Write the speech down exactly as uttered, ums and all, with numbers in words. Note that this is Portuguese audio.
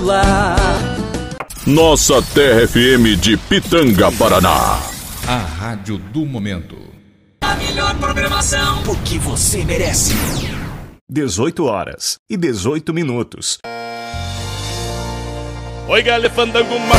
Nossa Terra F M de Pitanga, Paraná. A rádio do momento. A melhor programação, o que você merece. dezoito horas e dezoito minutos. Oi, galera, fandango, uma